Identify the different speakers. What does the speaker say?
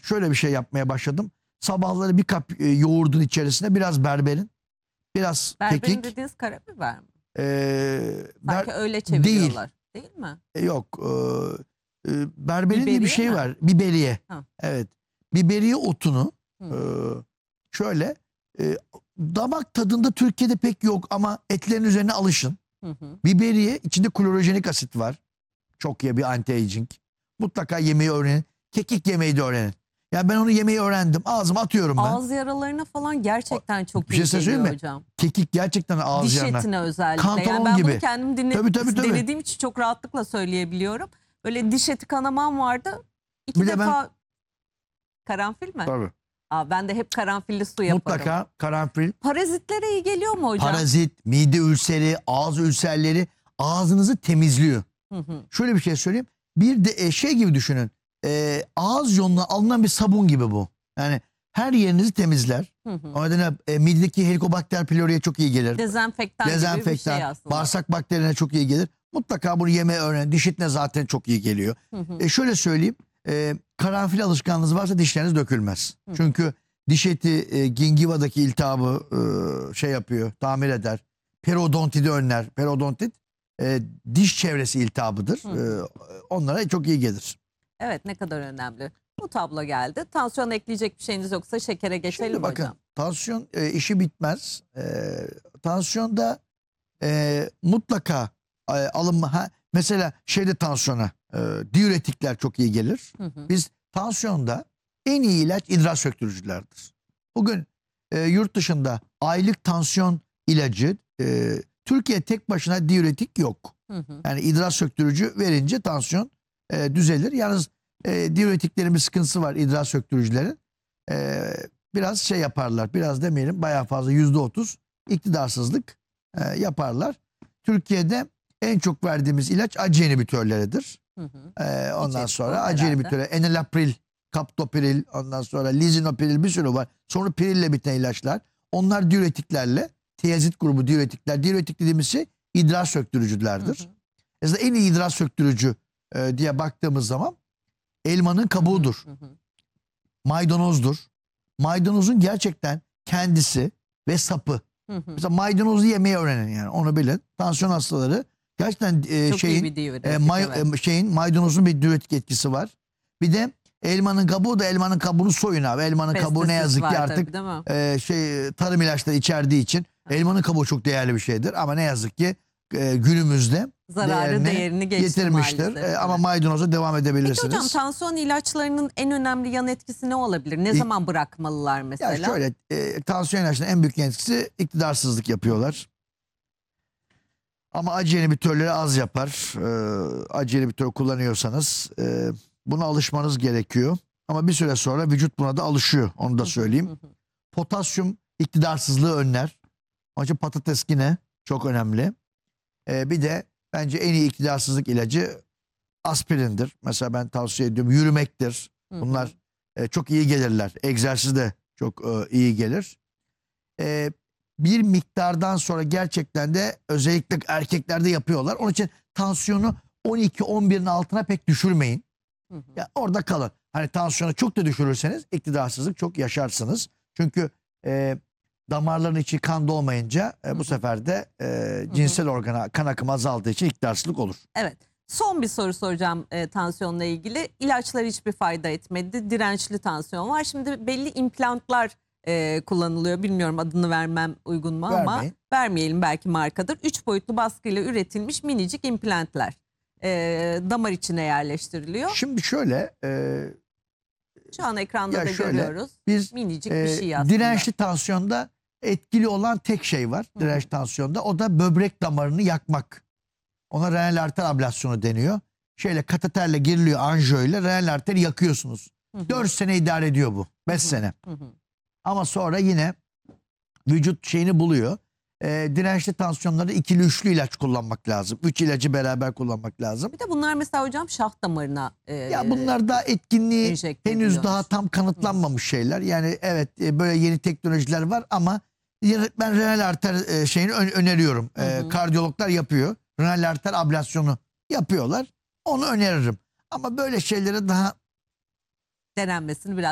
Speaker 1: şöyle bir şey yapmaya başladım. Sabahları bir kap yoğurdun içerisine biraz berberin, biraz
Speaker 2: Berberin
Speaker 1: kekik.
Speaker 2: dediğiniz karabiber mi?
Speaker 1: Sanki
Speaker 2: öyle çeviriyorlar. Değil mi?
Speaker 1: Yok. Berberin diye bir
Speaker 2: Biberiye
Speaker 1: şey
Speaker 2: mi?
Speaker 1: var. Biberiye.
Speaker 2: Ha.
Speaker 1: Evet. Biberiye otunu
Speaker 2: Hı.
Speaker 1: şöyle damak tadında Türkiye'de pek yok ama etlerin üzerine alışın.
Speaker 2: Hı hı.
Speaker 1: Biberiye içinde klorojenik asit var. Çok iyi bir anti-aging. Mutlaka yemeği öğrenin. Kekik yemeği de öğrenin. Ya ben onu yemeği öğrendim. Ağzıma atıyorum ben.
Speaker 2: Ağız yaralarına falan gerçekten çok
Speaker 1: Bir şey
Speaker 2: iyi
Speaker 1: söyleyeyim
Speaker 2: geliyor
Speaker 1: mi?
Speaker 2: hocam.
Speaker 1: Kekik gerçekten ağız
Speaker 2: Diş
Speaker 1: yanına.
Speaker 2: etine özellikle.
Speaker 1: Kantaron
Speaker 2: Yani ben
Speaker 1: gibi.
Speaker 2: bunu kendim
Speaker 1: Tabii.
Speaker 2: denediğim için çok rahatlıkla söyleyebiliyorum. Böyle diş eti kanamam vardı. İki
Speaker 1: Bir de
Speaker 2: defa karanfil mi?
Speaker 1: Tabii.
Speaker 2: Ben de hep karanfilli su yaparım.
Speaker 1: Mutlaka karanfil.
Speaker 2: Parazitlere iyi geliyor mu hocam?
Speaker 1: Parazit, mide ülseri, ağız ülserleri ağzınızı temizliyor.
Speaker 2: Hı hı.
Speaker 1: Şöyle bir şey söyleyeyim. Bir de şey gibi düşünün. Ağız yoluna alınan bir sabun gibi bu. Yani her yerinizi temizler.
Speaker 2: Hı hı.
Speaker 1: O nedenle midedeki Helicobacter pylori'ye çok iyi gelir.
Speaker 2: Dezenfektan gibi bir şey aslında.
Speaker 1: Bağırsak bakterilerine çok iyi gelir. Mutlaka bunu yemeği öğrenin. Diş etine zaten çok iyi geliyor.
Speaker 2: Hı hı.
Speaker 1: Şöyle söyleyeyim. Karanfil alışkanlığınız varsa dişleriniz dökülmez.
Speaker 2: Hı hı.
Speaker 1: Çünkü diş eti gingivadaki iltihabı şey yapıyor, tamir eder. Periodontiti önler. Periodontit diş çevresi iltihabıdır. Onlara çok iyi gelir.
Speaker 2: Evet, ne kadar önemli. Bu tablo geldi. Tansiyon ekleyecek bir şeyiniz yoksa şekere geçelim
Speaker 1: Şimdi bakın,
Speaker 2: hocam.
Speaker 1: tansiyon işi bitmez. Tansiyonda mutlaka alınma. Mesela şeyde tansiyona diüretikler çok iyi gelir.
Speaker 2: Hı hı.
Speaker 1: Biz tansiyonda en iyi ilaç idrar söktürücülerdir. Bugün yurt dışında aylık tansiyon ilacı Türkiye tek başına diüretik yok.
Speaker 2: Hı hı.
Speaker 1: Yani idrar söktürücü verince tansiyon düzelir. Yalnız diüretiklerin bir sıkıntısı var, idrar söktürücülerin. Biraz şey yaparlar. Biraz demeyelim, bayağı fazla %30 iktidarsızlık yaparlar. Türkiye'de en çok verdiğimiz ilaç acı inhibitörleridir.
Speaker 2: Hı hı.
Speaker 1: Ondan
Speaker 2: İçerik
Speaker 1: sonra
Speaker 2: bu
Speaker 1: acı
Speaker 2: herhalde.
Speaker 1: inhibitörü, enalapril, kaptopril, ondan sonra lizinopiril, bir sürü var. Sonra pirille biten ilaçlar. Onlar diüretiklerle, tiyazit grubu diüretikler. Diüretik dediğimiz şey idrar söktürücülerdir.
Speaker 2: Hı hı.
Speaker 1: Mesela en iyi idrar söktürücü diye baktığımız zaman elmanın kabuğudur.
Speaker 2: Hı hı.
Speaker 1: Maydanozdur. Maydanozun gerçekten kendisi ve sapı.
Speaker 2: Hı hı.
Speaker 1: Mesela maydanozu yemeyi öğrenin, yani onu bilin. Tansiyon hastaları gerçekten
Speaker 2: Çok iyi bir diüretik, evet.
Speaker 1: maydanozun bir diüretik etkisi var. Bir de elmanın kabuğu da, elmanın kabuğunu soyun abi. Elmanın kabuğu ne
Speaker 2: Pestisit
Speaker 1: yazık ki
Speaker 2: var
Speaker 1: artık
Speaker 2: tabii, değil mi?
Speaker 1: tarım ilaçları içerdiği için elmanın kabuğu çok değerli bir şeydir. Ama ne yazık ki günümüzde
Speaker 2: Değerini geçti
Speaker 1: getirmiştir.
Speaker 2: maalesef.
Speaker 1: Ama
Speaker 2: Evet.
Speaker 1: maydanoza devam
Speaker 2: Peki
Speaker 1: edebilirsiniz.
Speaker 2: hocam, tansiyon ilaçlarının en önemli yan etkisi ne olabilir? Ne zaman bırakmalılar mesela?
Speaker 1: Ya şöyle, tansiyon ilaçlarının en büyük etkisi iktidarsızlık yapıyorlar. Ama acı inhibitörleri az yapar. Acı inhibitör kullanıyorsanız buna alışmanız gerekiyor. Ama bir süre sonra vücut buna da alışıyor. Onu da söyleyeyim. Potasyum iktidarsızlığı önler. Onun için patates yine çok önemli. Bir de bence en iyi iktidarsızlık ilacı aspirindir. Mesela ben tavsiye ediyorum. Yürümektir. Bunlar çok iyi gelirler. Egzersiz de çok iyi gelir. Bir miktardan sonra gerçekten de özellikle erkeklerde yapıyorlar. Onun için tansiyonu 12-11'in altına pek düşürmeyin. Ya orada kalın. Hani tansiyonu çok da düşürürseniz iktidarsızlık çok yaşarsınız. Çünkü damarların içi kan dolmayınca bu sefer de cinsel organa kan akımı azaldığı için iktidarsızlık olur.
Speaker 2: Evet. Son bir soru soracağım tansiyonla ilgili. İlaçlar hiçbir fayda etmedi. Dirençli tansiyon var. Şimdi belli implantlar kullanılıyor. Bilmiyorum adını vermem uygun mu ama
Speaker 1: Vermeyin.
Speaker 2: vermeyelim, belki markadır. 3 boyutlu baskıyla üretilmiş minicik implantlar damar içine yerleştiriliyor.
Speaker 1: Şimdi şöyle,
Speaker 2: Şu an ekranda da görüyoruz.
Speaker 1: biz
Speaker 2: Minicik bir şey aslında.
Speaker 1: dirençli tansiyonda etkili olan tek şey var. Dirençli tansiyonda, o da böbrek damarını yakmak. Ona renal arter ablasyonu deniyor. Şeyle, kateterle giriliyor, anjiyoyla renal arteri yakıyorsunuz. 4 sene idare ediyor bu. 5 sene. Ama sonra yine vücut şeyini buluyor. Dirençli tansiyonlarda ikili üçlü ilaç kullanmak lazım. 3 ilacı beraber kullanmak lazım.
Speaker 2: Bir de bunlar mesela hocam şah damarına
Speaker 1: Ya bunlar da etkinliği
Speaker 2: enjekte
Speaker 1: henüz
Speaker 2: ediliyormuş.
Speaker 1: daha tam kanıtlanmamış şeyler. Yani evet, böyle yeni teknolojiler var ama ben renal arter şeyini öneriyorum. Kardiyologlar yapıyor. Renal arter ablasyonu yapıyorlar. Onu öneririm. Ama böyle şeylere daha
Speaker 2: denenmesini biraz